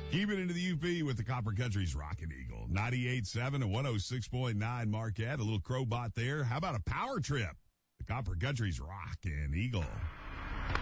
Keep it into the UP with the Copper Country's Rockin' Eagle. 98.7 and 106.9 Marquette. A little crowbot there. How about a power trip? The Copper Country's Rockin' Eagle.